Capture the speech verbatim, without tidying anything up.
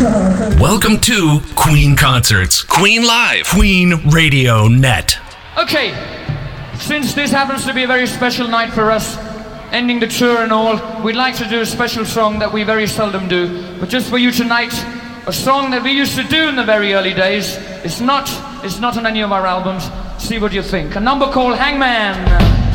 Welcome to Queen Concerts, Queen Live, Queen Radio Net. Okay, since this happens to be a very special night for us, ending the tour and all, we'd like to do a special song that we very seldom do, but just for you tonight, a song that we used to do in the very early days. It's not, it's not on any of our albums. See what you think. A number called Hangman.